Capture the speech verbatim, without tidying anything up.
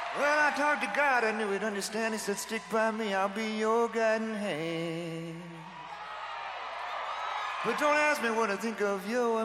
Well, I talked to God, I knew he'd understand. He said, stick by me, I'll be your guiding hand. But don't ask me what I think of you.